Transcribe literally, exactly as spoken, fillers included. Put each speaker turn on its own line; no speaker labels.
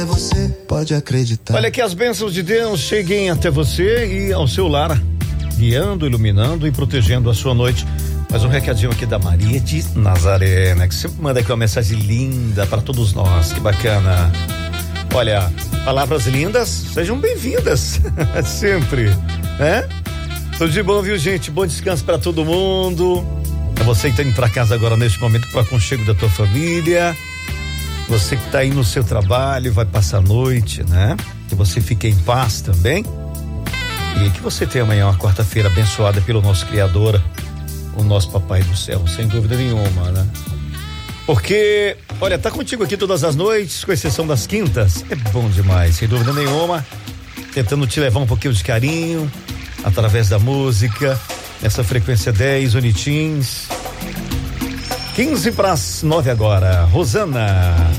Você pode acreditar.
Olha, que as bênçãos de Deus cheguem até você e ao seu lar, guiando, iluminando e protegendo a sua noite. Mais um recadinho aqui da Maria de Nazaré, né? Que sempre manda aqui uma mensagem linda para todos nós, que bacana. Olha, palavras lindas, sejam bem-vindas, sempre, né? Tudo de bom, viu, gente? Bom descanso para todo mundo. É você que tá indo para casa agora neste momento para o aconchego da tua família. Você que tá aí no seu trabalho, vai passar a noite, né? Que você fique em paz também. E que você tenha amanhã uma quarta-feira abençoada pelo nosso Criador, o nosso Papai do Céu, sem dúvida nenhuma, né? Porque, olha, tá contigo aqui todas as noites, com exceção das quintas, é bom demais, sem dúvida nenhuma, tentando te levar um pouquinho de carinho, através da música, nessa frequência dez, Unitins. quinze para as nove agora, Rosana.